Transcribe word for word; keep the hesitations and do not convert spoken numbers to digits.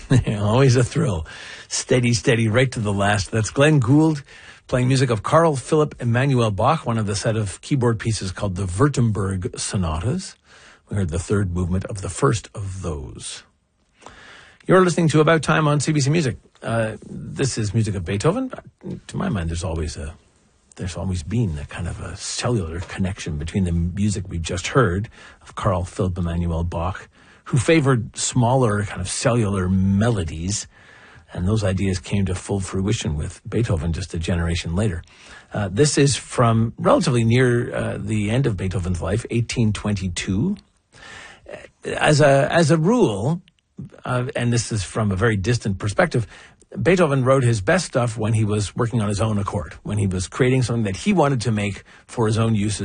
Always a thrill. Steady, steady, right to the last. That's Glenn Gould playing music of Carl Philipp Emanuel Bach, one of the set of keyboard pieces called the Württemberg Sonatas. We heard the third movement of the first of those. You're listening to About Time on C B C Music. Uh, this is music of Beethoven. To my mind, there's always a there's always been a kind of a cellular connection between the music we just heard of Carl Philipp Emanuel Bach, who favored smaller kind of cellular melodies, and those ideas came to full fruition with Beethoven just a generation later. Uh, this is from relatively near uh, the end of Beethoven's life, eighteen twenty-two. As a as a rule, uh, and this is from a very distant perspective, Beethoven wrote his best stuff when he was working on his own accord, when he was creating something that he wanted to make for his own use